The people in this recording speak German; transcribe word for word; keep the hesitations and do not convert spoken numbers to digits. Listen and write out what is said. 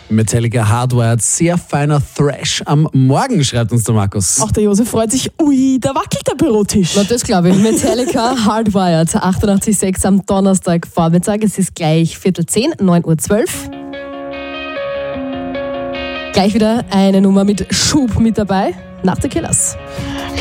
Metallica Hardwired, sehr feiner Thrash am Morgen, schreibt uns der Markus. Auch der Josef freut sich, ui, da wackelt der Bürotisch. Na, das glaube ich. Metallica Hardwired, achtundachtzig Komma sechs am Donnerstagvormittag. Es ist gleich Viertel zehn, neun Uhr zwölf. Gleich wieder eine Nummer mit Schub mit dabei. Nach der Killers.